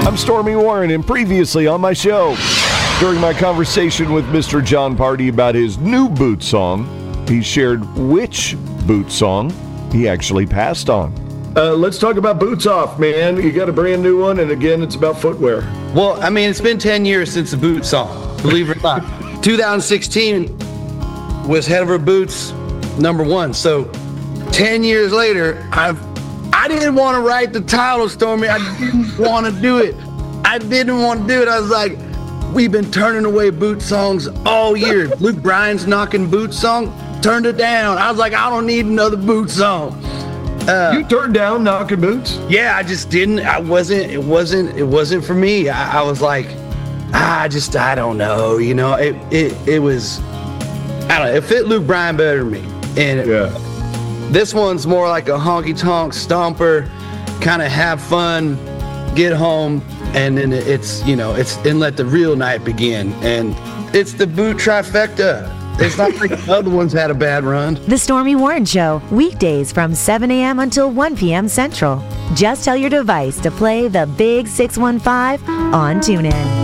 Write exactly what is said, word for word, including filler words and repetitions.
I'm Stormy Warren, and previously on my show, during my conversation with Mister Jon Pardi about his new boot song, he shared which boot song he actually passed on. Uh, let's talk about Boots Off, man. You got a brand new one, and again, it's about footwear. Well, I mean, it's been ten years since the boot song, believe it or not. two thousand sixteen was Head Over Boots number one. So ten years later, I've I didn't want to write the title, Stormy. I didn't want to do it. I didn't want to do it. I was like, we've been turning away boot songs all year. Luke Bryan's Knocking Boots song, turned it down. I was like, I don't need another boot song. Uh, you turned down Knocking Boots? Yeah, I just didn't. I wasn't. It wasn't. It wasn't for me. I, I was like, I just. I don't know. You know. It. It. It was. I don't know. It fit Luke Bryan better than me. And it, yeah. This one's more like a honky tonk stomper, kind of have fun, get home, and then it's you know it's and let the real night begin. And it's the boot trifecta. It's not like the other ones had a bad run. The Stormy Warren Show, weekdays from seven a.m. until one p.m. Central. Just tell your device to play the Big six one five on TuneIn.